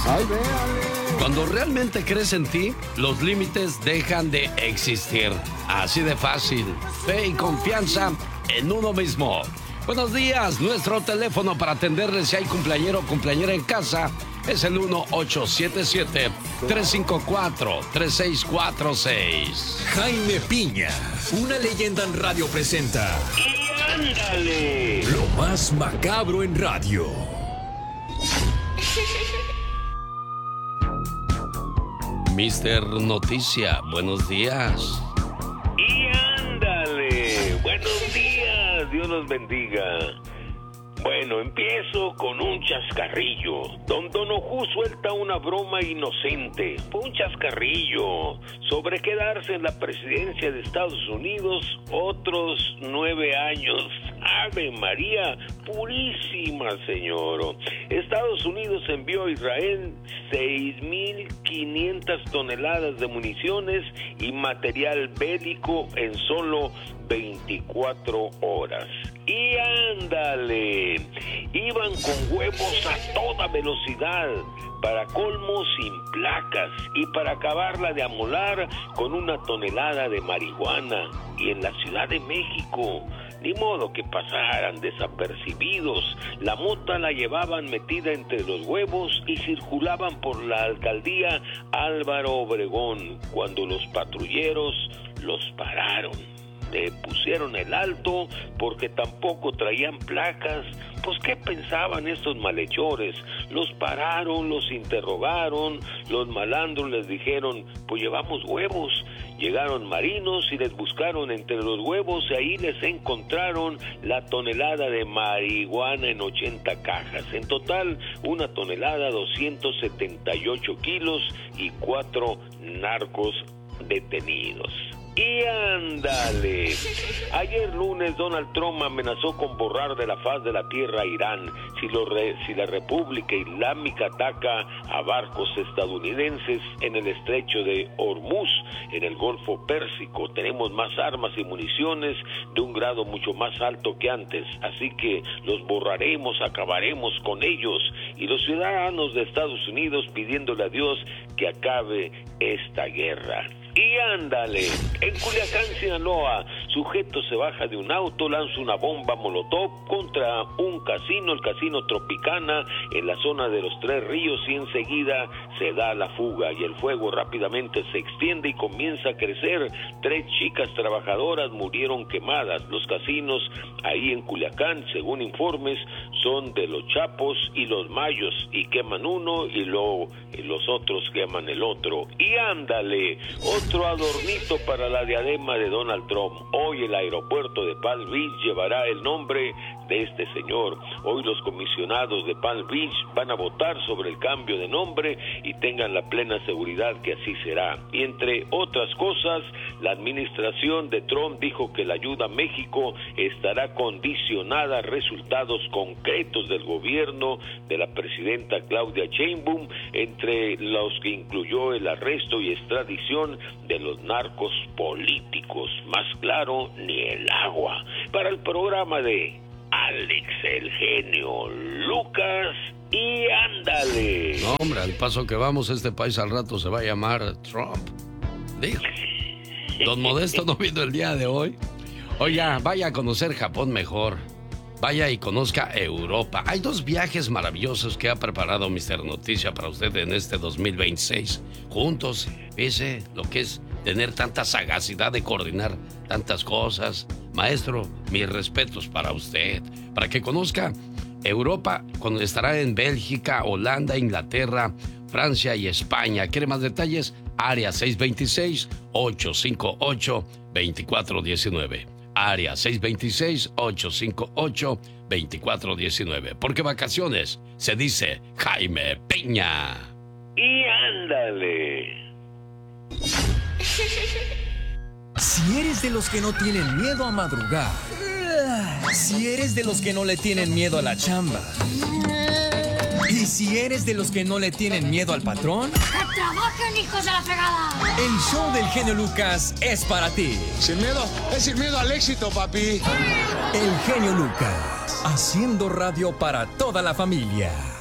¡Ay, véale! Cuando realmente crees en ti, los límites dejan de existir. Así de fácil. Fe y confianza en uno mismo. Buenos días. Nuestro teléfono para atenderle si hay cumpleañero o cumpleañera en casa es el 1877-354-3646. Jaime Piña, una leyenda en radio presenta. ¡Y ándale! Lo más macabro en radio. Mister Noticia, buenos días. ¡Y ándale! Buenos días, Dios los bendiga. Bueno, empiezo con un chascarrillo. Don Donojú suelta una broma inocente. Fue un chascarrillo sobre quedarse en la presidencia de Estados Unidos otros 9 años. ¡Ave María Purísima, Señor! Estados Unidos envió a Israel 6.500 toneladas de municiones y material bélico en solo 24 horas. ¡Y ándale! Iban con huevos a toda velocidad, para colmo sin placas y para acabarla de amolar con 1 tonelada de marihuana. Y en la Ciudad de México, ni modo que pasaran desapercibidos. La mota la llevaban metida entre los huevos y circulaban por la alcaldía Álvaro Obregón cuando los patrulleros los pararon. Le pusieron el alto porque tampoco traían placas. Pues, ¿qué pensaban estos malhechores? Los pararon, los interrogaron, los malandros les dijeron, pues llevamos huevos. Llegaron marinos y les buscaron entre los huevos y ahí les encontraron la tonelada de marihuana en 80 cajas. En total, 1 tonelada, 278 kilos y 4 narcos detenidos. ¡Y ándale! Ayer lunes Donald Trump amenazó con borrar de la faz de la tierra a Irán si la República Islámica ataca a barcos estadounidenses en el estrecho de Hormuz, en el Golfo Pérsico. Tenemos más armas y municiones de un grado mucho más alto que antes, así que los borraremos, acabaremos con ellos. Y los ciudadanos de Estados Unidos pidiéndole a Dios que acabe esta guerra. Y ándale, en Culiacán, Sinaloa, sujeto se baja de un auto, lanza una bomba molotov contra un casino, el Casino Tropicana, en la zona de los Tres Ríos, y enseguida se da la fuga y el fuego rápidamente se extiende y comienza a crecer. 3 chicas trabajadoras murieron quemadas. Los casinos ahí en Culiacán, según informes, son de los Chapos y los Mayos, y queman uno y luego los otros queman el otro. Y ándale, otro adornito para la diadema de Donald Trump. Hoy el aeropuerto de Palm Beach llevará el nombre de este señor. Hoy los comisionados de Palm Beach van a votar sobre el cambio de nombre y tengan la plena seguridad que así será. Y entre otras cosas, la administración de Trump dijo que la ayuda a México estará condicionada a resultados concretos del gobierno de la presidenta Claudia Sheinbaum, entre los que incluyó el arresto y extradición de los narcos políticos. Más claro, ni el agua. Para el programa de Alex el Genio Lucas, y ándale. No, hombre, al paso que vamos, este país al rato se va a llamar Trump. Digo, don Modesto no vino el día de hoy. Oiga, vaya a conocer Japón mejor. Vaya y conozca Europa. Hay 2 viajes maravillosos que ha preparado Mr. Noticia para usted en este 2026. Juntos, fíjese lo que es tener tanta sagacidad de coordinar tantas cosas. Maestro, mis respetos para usted. Para que conozca Europa, cuando estará en Bélgica, Holanda, Inglaterra, Francia y España. ¿Quiere más detalles? Área 626-858-2419. Área 626-858-2419. Porque vacaciones se dice Jaime Piña. Y ándale. Si eres de los que no tienen miedo a madrugar, si eres de los que no le tienen miedo a la chamba, y si eres de los que no le tienen miedo al patrón, ¡que trabajen, hijos de la fregada! el show del genio Lucas es para ti. Sin miedo, es sin miedo al éxito, papi. El genio Lucas, haciendo radio para toda la familia.